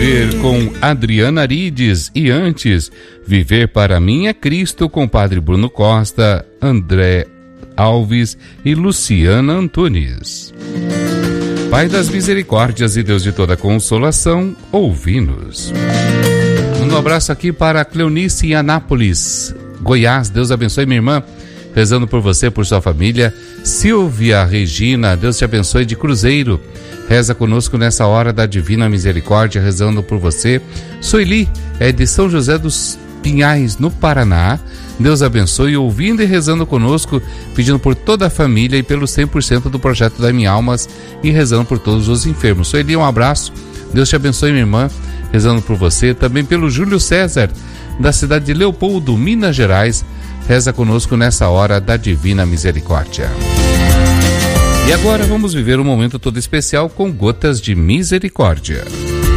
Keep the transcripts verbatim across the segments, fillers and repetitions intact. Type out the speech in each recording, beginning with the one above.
Viver com Adriana Arides e antes, Viver para mim é Cristo com Padre Bruno Costa, André Alves e Luciana Antunes. Pai das misericórdias e Deus de toda consolação, ouvi-nos. Um abraço aqui para Cleonice em Anápolis, Goiás. Deus abençoe minha irmã, rezando por você, por sua família. Silvia Regina, Deus te abençoe de Cruzeiro, reza conosco nessa hora da Divina Misericórdia, rezando por você. Sueli é de São José dos Pinhais, no Paraná. Deus abençoe, ouvindo e rezando conosco, pedindo por toda a família e pelo cem por cento do projeto da Minha Almas e rezando por todos os enfermos. Sueli, um abraço, Deus te abençoe minha irmã, rezando por você. Também pelo Júlio César, da cidade de Leopoldo, Minas Gerais, reza conosco nessa hora da Divina Misericórdia. E agora vamos viver um momento todo especial com Gotas de Misericórdia.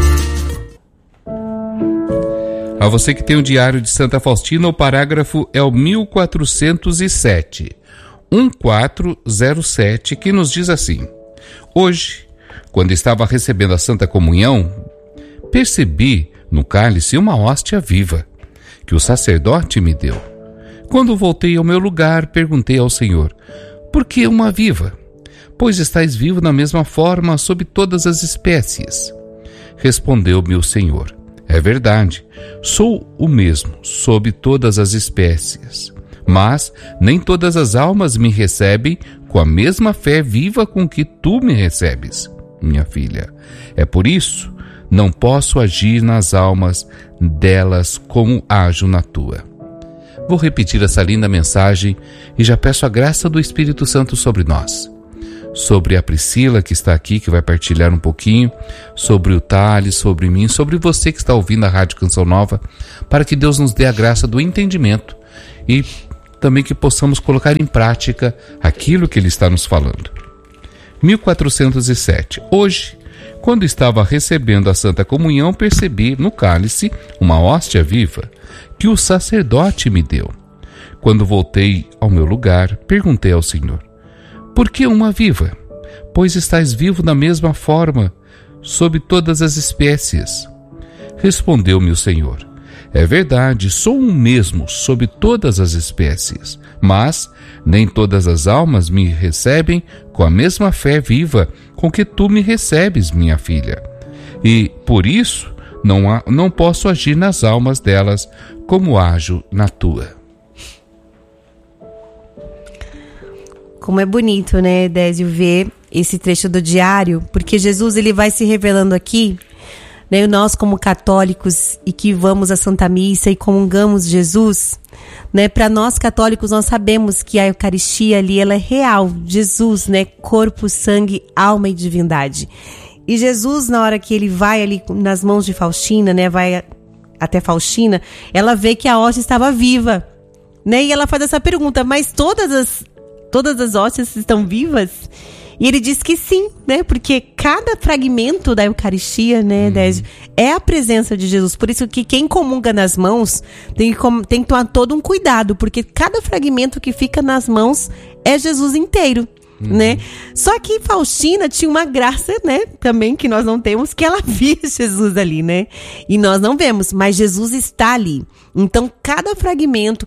A você que tem o Diário de Santa Faustina, o parágrafo é o mil quatrocentos e sete, mil quatrocentos e sete, que nos diz assim: hoje, quando estava recebendo a Santa Comunhão, percebi no cálice uma hóstia viva, que o sacerdote me deu. Quando voltei ao meu lugar, perguntei ao Senhor: por que uma viva? Pois estais vivo na mesma forma sob todas as espécies. Respondeu-me o Senhor: é verdade, sou o mesmo sob todas as espécies, mas nem todas as almas me recebem com a mesma fé viva com que tu me recebes, minha filha. É por isso, não posso agir nas almas delas como ajo na tua. Vou repetir essa linda mensagem e já peço a graça do Espírito Santo sobre nós. Sobre a Priscila que está aqui, que vai partilhar um pouquinho, sobre o Thales, sobre mim, sobre você que está ouvindo a Rádio Canção Nova, para que Deus nos dê a graça do entendimento e também que possamos colocar em prática aquilo que Ele está nos falando. mil quatrocentos e sete. Hoje, quando estava recebendo a Santa Comunhão, percebi no cálice uma hóstia viva que o sacerdote me deu. Quando voltei ao meu lugar, perguntei ao Senhor: por que uma viva? Pois estais vivo da mesma forma, sob todas as espécies. Respondeu-me o Senhor: é verdade, sou um mesmo sob todas as espécies, mas nem todas as almas me recebem com a mesma fé viva com que tu me recebes, minha filha. E, por isso, não, há, não posso agir nas almas delas como ajo na tua. Como é bonito, né, Désio, ver esse trecho do diário, porque Jesus ele vai se revelando aqui, né, nós como católicos e que vamos à Santa Missa e comungamos Jesus, né, para nós católicos nós sabemos que a Eucaristia ali ela é real, Jesus, né, corpo, sangue, alma e divindade. E Jesus, na hora que ele vai ali nas mãos de Faustina, né, vai até Faustina, ela vê que a hóstia estava viva, né, e ela faz essa pergunta: mas todas as Todas as hóstias estão vivas? E ele diz que sim, né? Porque cada fragmento da Eucaristia, né, uhum. Désio, é a presença de Jesus. Por isso que quem comunga nas mãos tem que, tem que tomar todo um cuidado, porque cada fragmento que fica nas mãos é Jesus inteiro, uhum. né? Só que Faustina tinha uma graça, né, também que nós não temos, que ela via Jesus ali, né? E nós não vemos, mas Jesus está ali. Então, cada fragmento,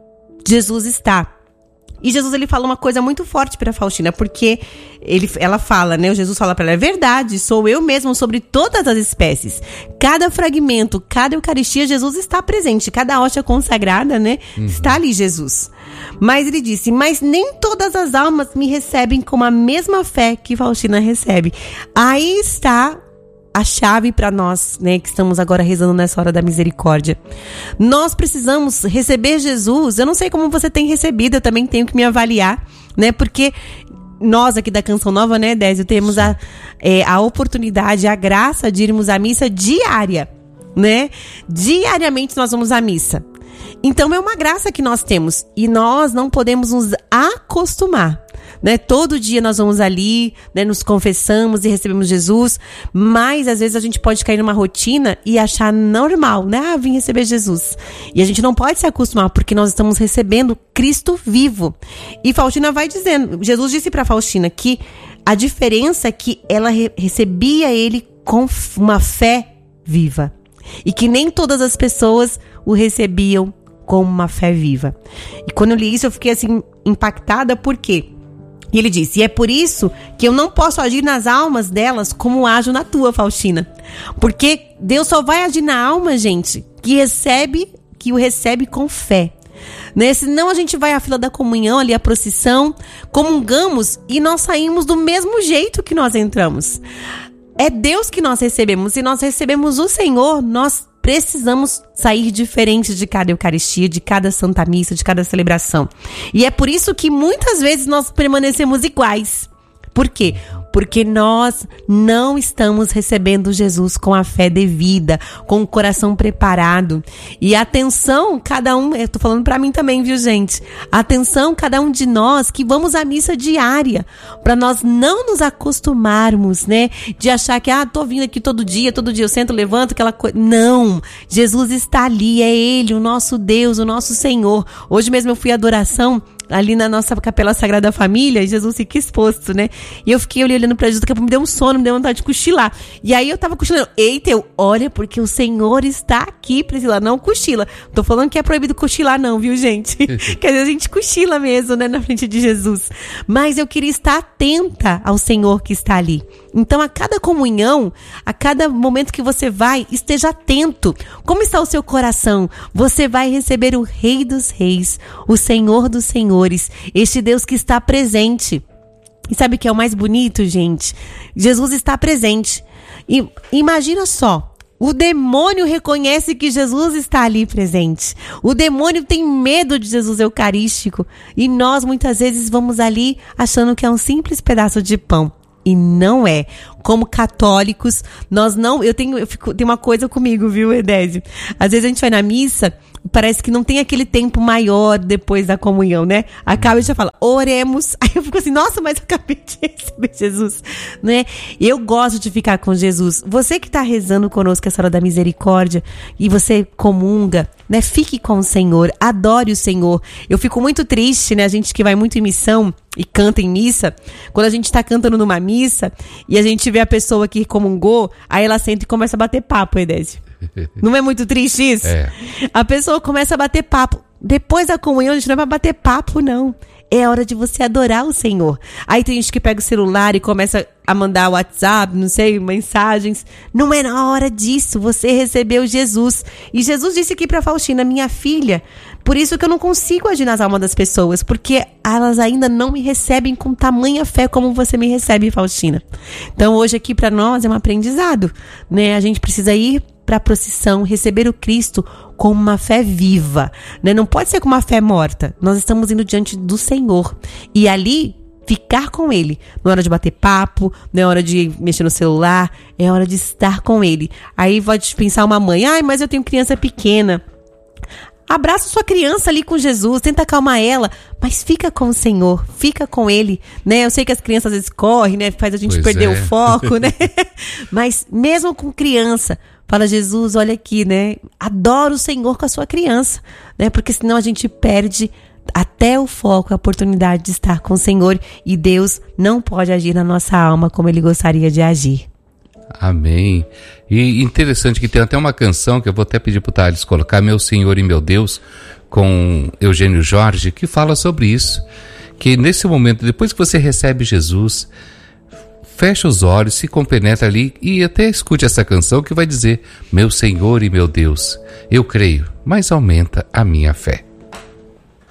Jesus está. E Jesus, ele fala uma coisa muito forte para Faustina, porque ele, ela fala, né? O Jesus fala para ela: é verdade, sou eu mesmo sobre todas as espécies. Cada fragmento, cada Eucaristia, Jesus está presente. Cada hóstia consagrada, né? Uhum. Está ali Jesus. Mas ele disse: mas nem todas as almas me recebem com a mesma fé que Faustina recebe. Aí está a chave para nós, né, que estamos agora rezando nessa hora da misericórdia. Nós precisamos receber Jesus. Eu não sei como você tem recebido, eu também tenho que me avaliar, né, porque nós aqui da Canção Nova, né, Désio, temos a, é, a oportunidade, a graça de irmos à missa diária, né? Diariamente nós vamos à missa. Então é uma graça que nós temos e nós não podemos nos acostumar, né? Todo dia nós vamos ali, né, nos confessamos e recebemos Jesus, mas às vezes a gente pode cair numa rotina e achar normal, né? Ah, vim receber Jesus. E a gente não pode se acostumar, porque nós estamos recebendo Cristo vivo. E Faustina vai dizendo, Jesus disse para Faustina que a diferença é que ela re- recebia ele com uma fé viva. E que nem todas as pessoas o recebiam como uma fé viva. E quando eu li isso, eu fiquei assim, impactada, por quê? E ele disse, e é por isso que eu não posso agir nas almas delas como ajo na tua, Faustina. Porque Deus só vai agir na alma, gente, que recebe, que o recebe com fé. Né? Senão a gente vai à fila da comunhão, ali a procissão, comungamos e nós saímos do mesmo jeito que nós entramos. É Deus que nós recebemos, e nós recebemos o Senhor, nós precisamos sair diferente de cada Eucaristia, de cada Santa Missa, de cada celebração. E é por isso que muitas vezes nós permanecemos iguais. Por quê? Porque nós não estamos recebendo Jesus com a fé devida, com o coração preparado. E atenção, cada um, eu tô falando pra mim também, viu, gente? Atenção, cada um de nós que vamos à missa diária, pra nós não nos acostumarmos, né? De achar que, ah, tô vindo aqui todo dia, todo dia eu sento, levanto, aquela coisa. Não! Jesus está ali, é Ele, o nosso Deus, o nosso Senhor. Hoje mesmo eu fui à adoração ali na nossa Capela Sagrada Família, Jesus fica exposto, né? E eu fiquei olhando pra Jesus, daqui a pouco me deu um sono, me deu vontade de cochilar. E aí eu tava cochilando. Eita, eu, olha, porque o Senhor está aqui, Priscila, não cochila. Tô falando que é proibido cochilar não, viu, gente? Quer dizer, a gente cochila mesmo, né, na frente de Jesus. Mas eu queria estar atenta ao Senhor que está ali. Então, a cada comunhão, a cada momento que você vai, esteja atento. Como está o seu coração? Você vai receber o Rei dos Reis, o Senhor dos Senhores, este Deus que está presente. E sabe o que é o mais bonito, gente? Jesus está presente. E imagina só, o demônio reconhece que Jesus está ali presente. O demônio tem medo de Jesus eucarístico. E nós, muitas vezes, vamos ali achando que é um simples pedaço de pão. E não é. Como católicos, nós não... Eu tenho, eu fico, tem uma coisa comigo, viu, Edésio? Às vezes a gente vai na missa, parece que não tem aquele tempo maior depois da comunhão, né? Acaba e já fala, oremos. Aí eu fico assim, nossa, mas eu acabei de receber Jesus, né? Eu gosto de ficar com Jesus. Você que está rezando conosco essa hora da misericórdia e você comunga, né? Fique com o Senhor, adore o Senhor. Eu fico muito triste, né? A gente que vai muito em missão e canta em missa, quando a gente tá cantando numa missa e a gente vê a pessoa que comungou, aí ela senta e começa a bater papo, Edésio. Não é muito triste isso? É. A pessoa começa a bater papo. Depois da comunhão, a gente não é pra bater papo, não. É hora de você adorar o Senhor. Aí tem gente que pega o celular e começa a mandar WhatsApp, não sei, mensagens. Não é na hora disso. Você recebeu Jesus. E Jesus disse aqui pra Faustina, minha filha, por isso que eu não consigo agir nas almas das pessoas, porque elas ainda não me recebem com tamanha fé como você me recebe, Faustina. Então hoje aqui pra nós é um aprendizado, né? A gente precisa ir para a procissão, receber o Cristo com uma fé viva, né? Não pode ser com uma fé morta. Nós estamos indo diante do Senhor e ali ficar com Ele. Não é hora de bater papo, não é hora de mexer no celular, é hora de estar com Ele. Aí pode pensar uma mãe, ai, mas eu tenho criança pequena. Abraça sua criança ali com Jesus, tenta acalmar ela, mas fica com o Senhor, fica com Ele, né? Eu sei que as crianças às vezes correm, né? Faz a gente pois perder é. o foco, né? Mas mesmo com criança, fala, Jesus, olha aqui, né? Adora o Senhor com a sua criança, né? Porque senão a gente perde até o foco, a oportunidade de estar com o Senhor, e Deus não pode agir na nossa alma como Ele gostaria de agir. Amém. E interessante que tem até uma canção que eu vou até pedir pro Thales colocar, Meu Senhor e Meu Deus, com Eugênio Jorge, que fala sobre isso, que nesse momento, depois que você recebe Jesus, fecha os olhos, se compenetra ali e até escute essa canção que vai dizer, Meu Senhor e meu Deus, eu creio, mas aumenta a minha fé.